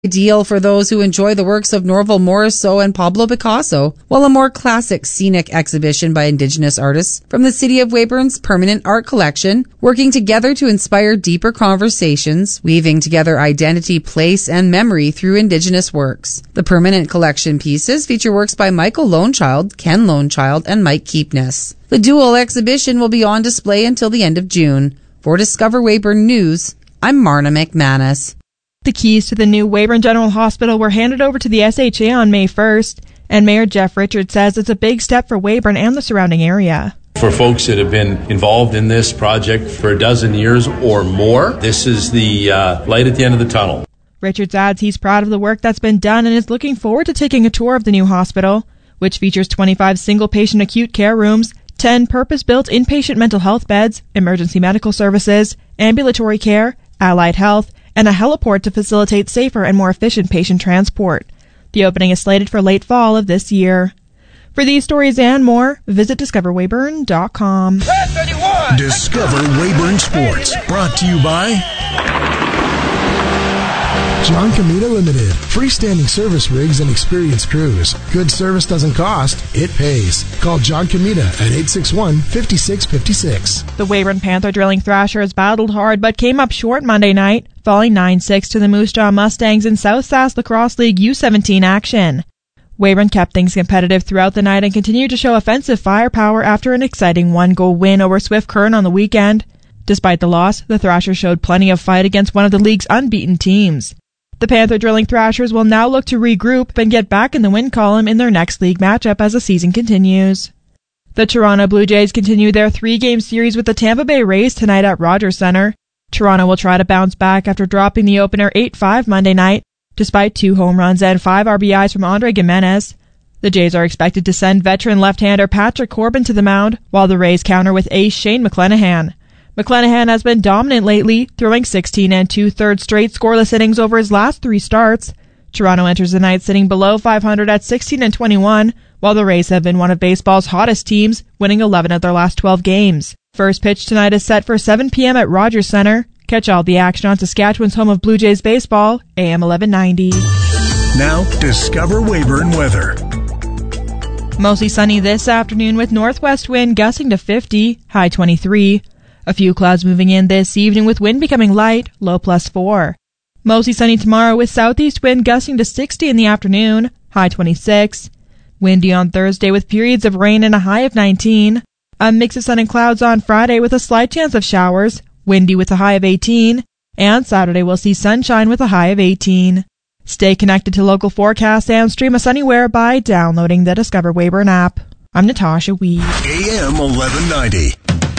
Ideal for those who enjoy the works of Norval Morrisseau and Pablo Picasso, while a more classic scenic exhibition by Indigenous artists from the City of Weyburn's permanent art collection, working together to inspire deeper conversations, weaving together identity, place, and memory through Indigenous works. The permanent collection pieces feature works by Michael Lonechild, Ken Lonechild, and Mike Keepness. The dual exhibition will be on display until the end of June. For Discover Weyburn News, I'm Marna McManus. The keys to the new Weyburn General Hospital were handed over to the SHA on May 1st, and Mayor Jeff Richards says it's a big step for Weyburn and the surrounding area. For folks that have been involved in this project for a dozen years or more, this is the light at the end of the tunnel. Richards adds he's proud of the work that's been done and is looking forward to taking a tour of the new hospital, which features 25 single-patient acute care rooms, 10 purpose-built inpatient mental health beds, emergency medical services, ambulatory care, allied health, and a heliport to facilitate safer and more efficient patient transport. The opening is slated for late fall of this year. For these stories and more, visit discoverweyburn.com. Discover Weyburn Sports, brought to you by John Comita Limited. Freestanding service rigs and experienced crews. Good service doesn't cost, it pays. Call John Comita at 861-5656. The Weyburn Panther Drilling Thrashers battled hard but came up short Monday night, falling 9-6 to the Moose Jaw Mustangs in South Sask Lacrosse League U17 action. Weyburn kept things competitive throughout the night and continued to show offensive firepower after an exciting one-goal win over Swift Current on the weekend. Despite the loss, the Thrashers showed plenty of fight against one of the league's unbeaten teams. The Panther Drilling Thrashers will now look to regroup and get back in the win column in their next league matchup as the season continues. The Toronto Blue Jays continue their 3-game series with the Tampa Bay Rays tonight at Rogers Centre. Toronto will try to bounce back after dropping the opener 8-5 Monday night, despite 2 home runs and 5 RBIs from Andre Gimenez. The Jays are expected to send veteran left-hander Patrick Corbin to the mound, while the Rays counter with ace Shane McClanahan. McClanahan has been dominant lately, throwing 16 2/3 straight scoreless innings over his last 3 starts. Toronto enters the night sitting below 500 at 16-21, while the Rays have been one of baseball's hottest teams, winning 11 of their last 12 games. First pitch tonight is set for 7 p.m. at Rogers Centre. Catch all the action on Saskatchewan's home of Blue Jays baseball, AM 1190. Now, Discover Weyburn weather. Mostly sunny this afternoon with northwest wind gusting to 50, high 23. A few clouds moving in this evening with wind becoming light, low +4. Mostly sunny tomorrow with southeast wind gusting to 60 in the afternoon, high 26. Windy on Thursday with periods of rain and a high of 19. A mix of sun and clouds on Friday with a slight chance of showers, windy with a high of 18. And Saturday we'll see sunshine with a high of 18. Stay connected to local forecasts and stream us anywhere by downloading the Discover Weyburn app. I'm Natasha Weed. AM 1190.